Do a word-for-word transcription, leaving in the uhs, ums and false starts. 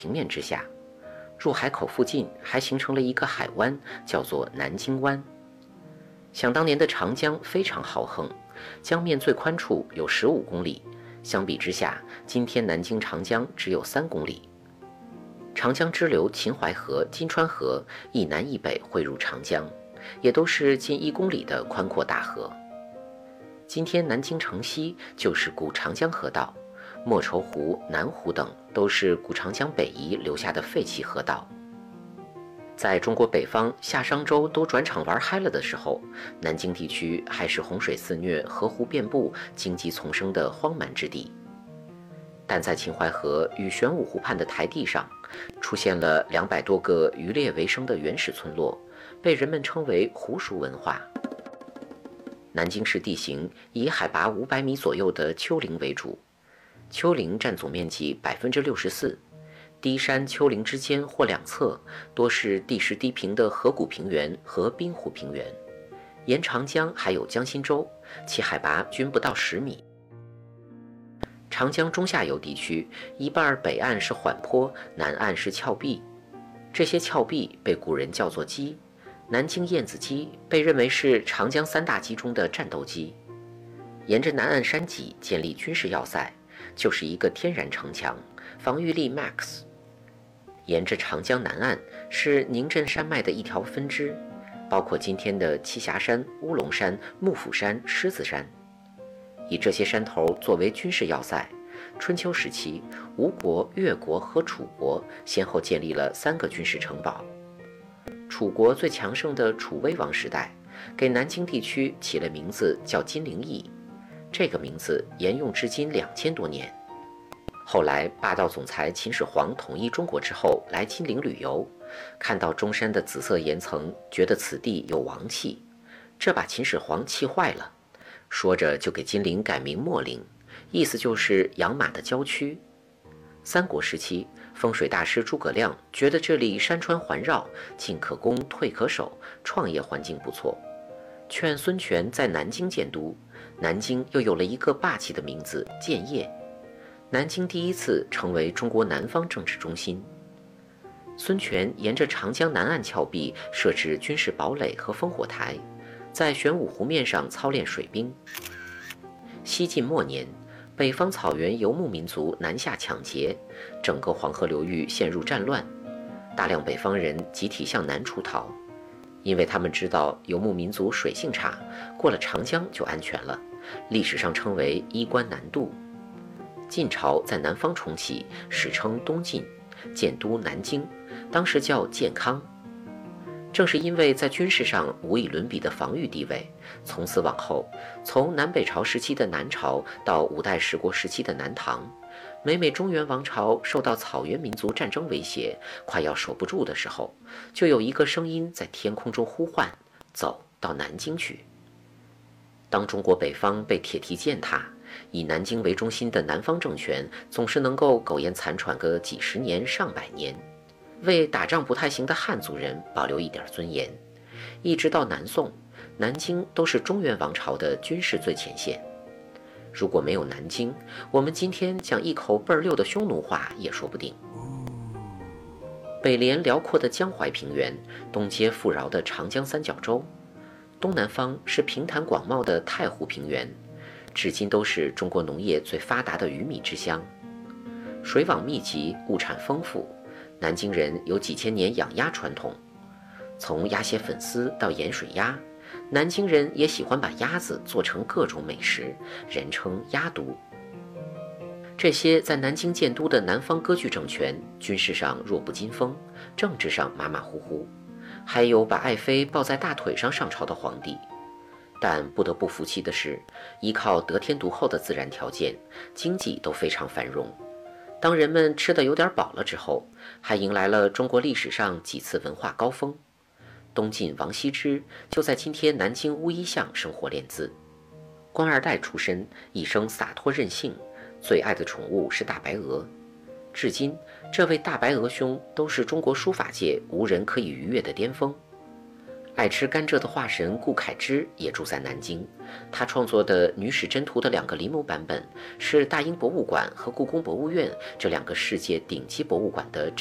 平面之下，入海口附近还形成了一个海湾，叫做南京湾。想当年的长江非常豪横，江面最宽处有十五公里，相比之下，今天南京长江只有三公里。长江支流秦淮河、金川河一南一北汇入长江，也都是近一公里的宽阔大河。今天南京城西就是古长江河道，莫愁湖、南湖等都是古长江北移留下的废弃河道。在中国北方夏商周都转场玩嗨了的时候，南京地区还是洪水肆虐、河湖遍布、经济丛生的荒蛮之地。但在秦淮河与玄武湖畔的台地上，出现了两百多个渔猎为生的原始村落，被人们称为湖蜀文化。南京市地形以海拔五百米左右的丘陵为主，丘陵占总面积百分之六十四。低山丘陵之间或两侧多是地势低平的河谷平原和滨湖平原，沿长江还有江心洲，其海拔均不到十米。长江中下游地区一半北岸是缓坡，南岸是峭壁，这些峭壁被古人叫做矶。南京燕子矶被认为是长江三大矶中的战斗机。沿着南岸山脊建立军事要塞，就是一个天然城墙，防御力 max。沿着长江南岸是宁镇山脉的一条分支，包括今天的栖霞山、乌龙山、幕府山、狮子山。以这些山头作为军事要塞，春秋时期，吴国、越国和楚国先后建立了三个军事城堡。楚国最强盛的楚威王时代，给南京地区起了名字叫金陵邑，这个名字沿用至今两千多年。后来霸道总裁秦始皇统一中国之后，来金陵旅游，看到中山的紫色岩层，觉得此地有王气，这把秦始皇气坏了，说着就给金陵改名秣陵，意思就是养马的郊区。三国时期，风水大师诸葛亮觉得这里山川环绕，进可攻，退可守，创业环境不错，劝孙权在南京建都。南京又有了一个霸气的名字建业。南京第一次成为中国南方政治中心。孙权沿着长江南岸峭壁设置军事堡垒和烽火台，在玄武湖面上操练水兵。西晋末年，北方草原游牧民族南下抢劫，整个黄河流域陷入战乱，大量北方人集体向南出逃，因为他们知道游牧民族水性差，过了长江就安全了，历史上称为衣冠南渡。晋朝在南方重启，史称东晋，建都南京，当时叫建康。正是因为在军事上无以伦比的防御地位，从此往后，从南北朝时期的南朝到五代十国时期的南唐，每每中原王朝受到草原民族战争威胁，快要守不住的时候，就有一个声音在天空中呼唤：走到南京去。当中国北方被铁蹄践踏，以南京为中心的南方政权总是能够苟延残喘个几十年上百年，为打仗不太行的汉族人保留一点尊严。一直到南宋，南京都是中原王朝的军事最前线。如果没有南京，我们今天讲一口倍儿溜的匈奴话也说不定。北连辽阔的江淮平原，东接富饶的长江三角洲，东南方是平坦广袤的太湖平原，至今都是中国农业最发达的鱼米之乡。水网密集，物产丰富，南京人有几千年养鸭传统。从鸭血粉丝到盐水鸭，南京人也喜欢把鸭子做成各种美食，人称鸭都。这些在南京建都的南方割据政权，军事上弱不禁风，政治上马马虎虎，还有把爱妃抱在大腿上上朝的皇帝。但不得不服气的是，依靠得天独厚的自然条件，经济都非常繁荣。当人们吃得有点饱了之后，还迎来了中国历史上几次文化高峰。东晋王羲之就在今天南京乌衣巷生活练字。官二代出身，一生洒脱任性，最爱的宠物是大白鹅。至今，这位大白鹅兄都是中国书法界无人可以逾越的巅峰。 爱吃甘蔗的画神顾恺之也住在南京，他创作的《女史箴图》的两个临摹版本是大英博物馆和故宫博物院这两个世界顶级博物馆的